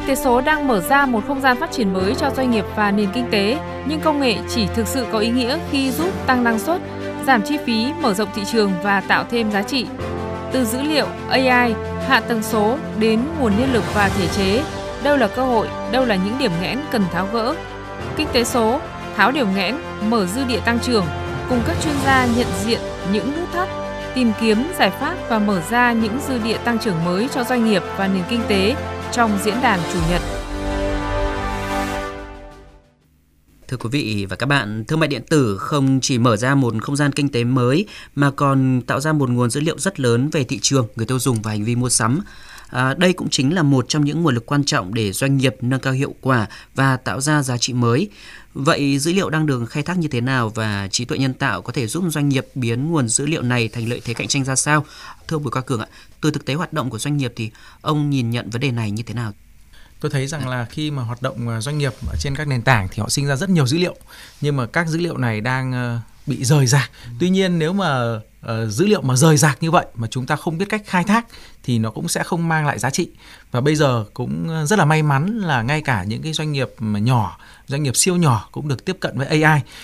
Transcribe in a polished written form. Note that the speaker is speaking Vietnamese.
tế số đang mở ra một không gian phát triển mới cho doanh nghiệp và nền kinh tế, nhưng công nghệ chỉ thực sự có ý nghĩa khi giúp tăng năng suất, giảm chi phí, mở rộng thị trường và tạo thêm giá trị. Từ dữ liệu, AI, hạ tầng số đến nguồn nhân lực và thể chế, đâu là cơ hội, đâu là những điểm nghẽn cần tháo gỡ. Kinh tế số, tháo điểm nghẽn, mở dư địa tăng trưởng, cùng các chuyên gia nhận diện những nút thắt, tìm kiếm giải pháp và mở ra những dư địa tăng trưởng mới cho doanh nghiệp và nền kinh tế trong diễn đàn Chủ nhật. Thưa quý vị và các bạn, thương mại điện tử không chỉ mở ra một không gian kinh tế mới mà còn tạo ra một nguồn dữ liệu rất lớn về thị trường, người tiêu dùng và hành vi mua sắm. Đây cũng chính là một trong những nguồn lực quan trọng để doanh nghiệp nâng cao hiệu quả và tạo ra giá trị mới. Vậy dữ liệu đang được khai thác như thế nào và trí tuệ nhân tạo có thể giúp doanh nghiệp biến nguồn dữ liệu này thành lợi thế cạnh tranh ra sao? Thưa Bùi Quang Cường ạ, từ thực tế hoạt động của doanh nghiệp thì ông nhìn nhận vấn đề này như thế nào? Tôi thấy rằng là khi mà hoạt động doanh nghiệp ở trên các nền tảng thì họ sinh ra rất nhiều dữ liệu, nhưng mà các dữ liệu này đang bị rời rạc. Tuy nhiên nếu mà dữ liệu mà rời rạc như vậy mà chúng ta không biết cách khai thác thì nó cũng sẽ không mang lại giá trị. Và bây giờ cũng rất là may mắn là ngay cả những cái doanh nghiệp mà nhỏ, doanh nghiệp siêu nhỏ cũng được tiếp cận với AI.